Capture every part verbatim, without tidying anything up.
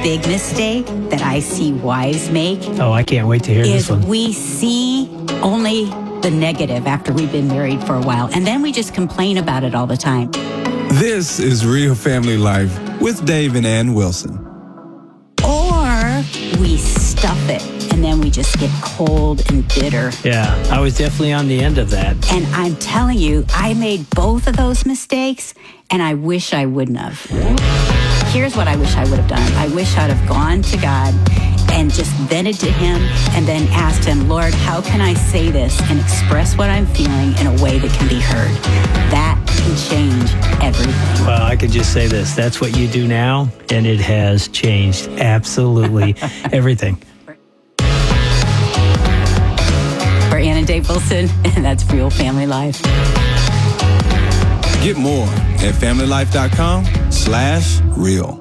big mistake that I see wives make. Oh, I can't wait to hear is this one. We see only the negative after we've been married for a while, and then we just complain about it all the time. This is Real Family Life with Dave and Ann Wilson. Or we stuff it, and then we just get cold and bitter. Yeah, I was definitely on the end of that. And I'm telling you, I made both of those mistakes, and I wish I wouldn't have. Here's what I wish I would have done. I wish I'd have gone to God and just vented to him and then asked him, Lord, how can I say this and express what I'm feeling in a way that can be heard? That can change everything. Well, I could just say this. That's what you do now, and it has changed absolutely everything. For Ann and Dave Wilson, and that's Real Family Life. Get more at familylife.com slash real.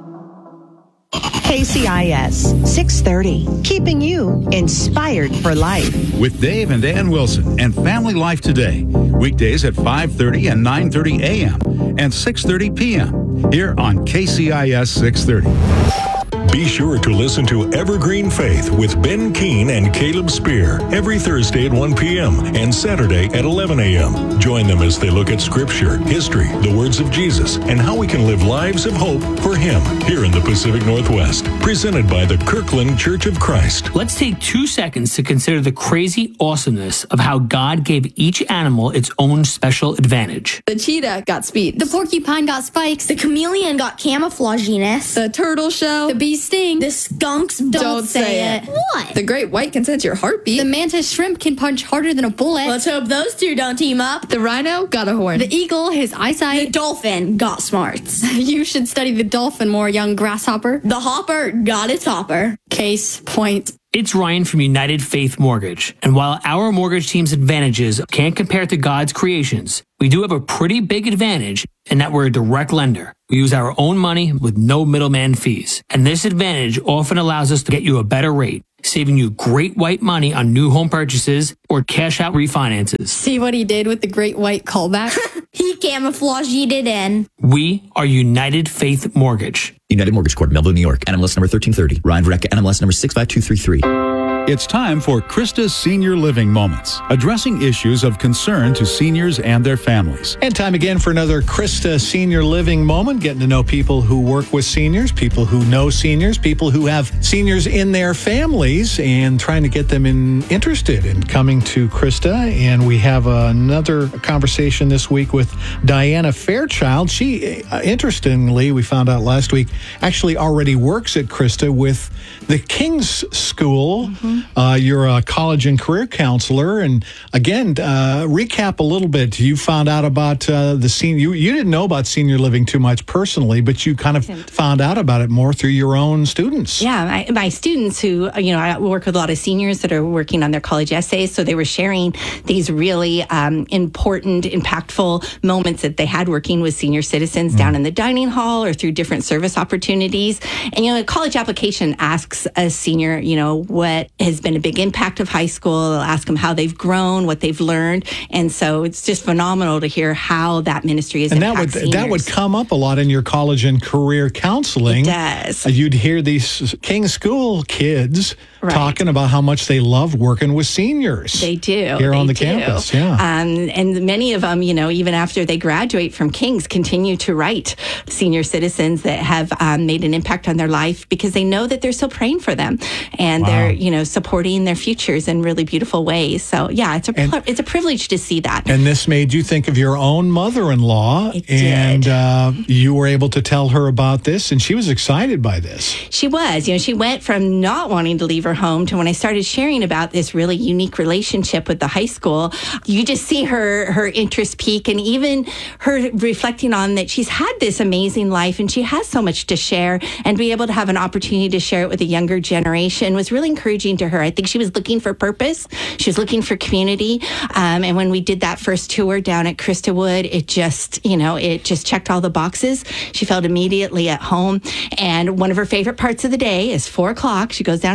K C I S six thirty, keeping you inspired for life. With Dave and Ann Wilson and Family Life Today. Weekdays at five thirty and nine thirty a.m. and six thirty p.m. here on K C I S six thirty. Be sure to listen to Evergreen Faith with Ben Keene and Caleb Spear every Thursday at one p.m. and Saturday at eleven a.m. Join them as they look at Scripture, history, the words of Jesus, and how we can live lives of hope for Him here in the Pacific Northwest. Presented by the Kirkland Church of Christ. Let's take two seconds to consider the crazy awesomeness of how God gave each animal its own special advantage. The cheetah got speed. The porcupine got spikes. The chameleon got camouflaginess. The turtle shell. The bee sting. The skunks don't, Don't say, say it. it. What? The great white can sense your heartbeat. The mantis shrimp can punch harder than a bullet. Let's hope those two don't team up. The rhino got a horn. The eagle, his eyesight. The dolphin got smarts. You should study the dolphin more, young grasshopper. The hopper got its hopper. Case point. It's Ryan from United Faith Mortgage. And while our mortgage team's advantages can't compare to God's creations, we do have a pretty big advantage in that we're a direct lender. We use our own money with no middleman fees. And this advantage often allows us to get you a better rate, saving you great white money on new home purchases or cash out refinances. See what he did with the great white callback? He camouflaged it in. We are United Faith Mortgage. United Mortgage Corp, Melville, New York. N M L S number thirteen thirty. Ryan Verrecka, N M L S number six five two three three. It's time for Krista's Senior Living Moments, addressing issues of concern to seniors and their families. And time again for another Krista Senior Living Moment, getting to know people who work with seniors, people who know seniors, people who have seniors in their families, and trying to get them in, interested in coming to Krista. And we have another conversation this week with Diana Fairchild. She, uh, interestingly, we found out last week, actually already works at Krista with the King's School. Mm-hmm. Uh, you're a college and career counselor. And again, uh, recap a little bit. You found out about uh, the senior, you, you didn't know about senior living too much personally, but you kind of found out about it more through your own students. Yeah, my, my students who, you know, I work with a lot of seniors that are working on their college essays. So they were sharing these really um, important, impactful moments that they had working with senior citizens mm. down in the dining hall or through different service opportunities. And, you know, a college application asks a senior, you know, what has been a big impact of high school. They'll ask them how they've grown, what they've learned. And so it's just phenomenal to hear how that ministry is. And that would seniors. that would come up a lot in your college and career counseling. It does. Uh, you'd hear these King School kids right. talking about how much they love working with seniors. They do. Here they on the do. campus, yeah. Um, and many of them, you know, even after they graduate from King's, continue to write senior citizens that have um, made an impact on their life because they know that they're still praying for them and wow. they're, you know, supporting their futures in really beautiful ways. So, yeah, it's a and, it's a privilege to see that. And this made you think of your own mother-in-law. It and did. Uh, you were able to tell her about this, and she was excited by this. She was. You know, she went from not wanting to leave her home to when I started sharing about this really unique relationship with the high school, you just see her her interest peak, and even her reflecting on that she's had this amazing life and she has so much to share, and be able to have an opportunity to share it with a younger generation was really encouraging to her. I think she was looking for purpose. She was looking for community. Um, and when we did that first tour down at Christa Wood, it just, you know, it just checked all the boxes. She felt immediately at home. And one of her favorite parts of the day is four o'clock. She goes down to the dining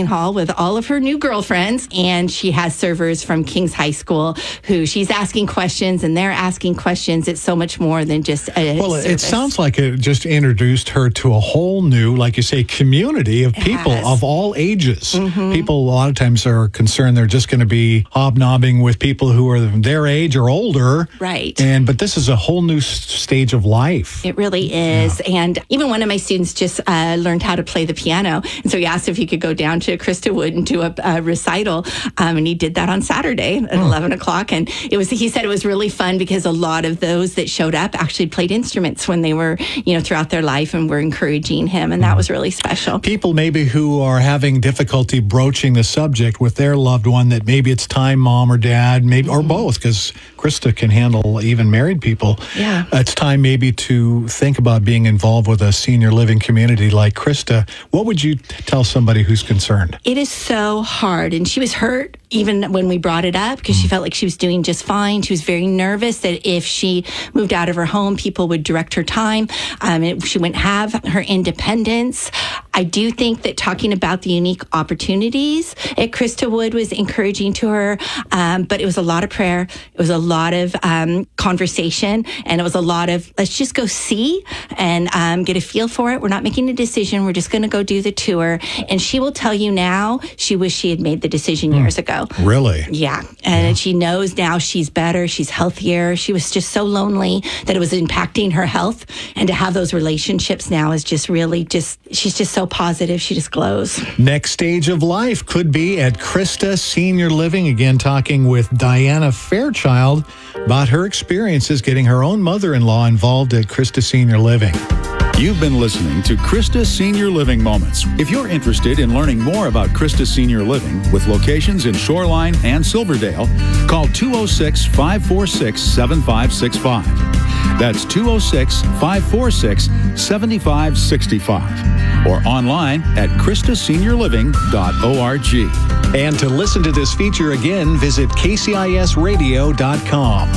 dining hall with all of her new girlfriends, and she has servers from King's High School who she's asking questions, and they're asking questions. It's so much more than just a Well, service. it sounds like it just introduced her to a whole new, like you say, community of people of all ages. Mm-hmm. People a lot of times are concerned they're just going to be hobnobbing with people who are their age or older. Right. And but this is a whole new s- stage of life. It really is. Yeah. And even one of my students just uh, learned how to play the piano. And so he asked if he could go down to Krista Wood and do a, a recital. Um, and he did that on Saturday at oh. eleven o'clock. And it was, he said it was really fun because a lot of those that showed up actually played instruments when they were, you know, throughout their life, and were encouraging him. And that was really special. People maybe who are having difficulty broaching the subject with their loved one, that maybe it's time mom or dad, maybe, or both, because Krista can handle even married people. Yeah. It's time maybe to think about being involved with a senior living community like Krista. What would you tell somebody who's concerned? It is so hard. And she was hurt even when we brought it up, because she felt like she was doing just fine. She was very nervous that if she moved out of her home, people would direct her time. Um, it, she wouldn't have her independence. I do think that talking about the unique opportunities at Krista Wood was encouraging to her, um, but it was a lot of prayer. It was a lot of um, conversation, and it was a lot of, let's just go see and um, get a feel for it. We're not making a decision. We're just going to go do the tour. And she will tell you now, she wished she had made the decision mm. years ago. Really? Yeah. And yeah. she knows now she's better. She's healthier. She was just so lonely that it was impacting her health. And to have those relationships now is just really just, she's just so positive. She just glows. Next stage of life could be at Krista Senior Living. Again, talking with Diana Fairchild about her experiences getting her own mother-in-law involved at Krista Senior Living. You've been listening to Krista Senior Living Moments. If you're interested in learning more about Krista Senior Living with locations in Shoreline and Silverdale, call two oh six, five four six, seven five six five. That's two oh six, five four six, seven five six five. Or online at krista senior living dot org. And to listen to this feature again, visit k c i s radio dot com.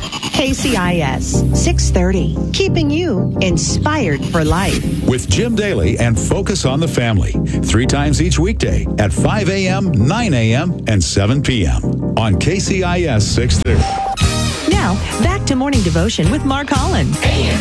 K C I S six thirty, keeping you inspired for life. With Jim Daly and Focus on the Family, three times each weekday at five a.m., nine a.m., and seven p.m. on K C I S six thirty. Now, back to Morning Devotion with Mark Holland. A M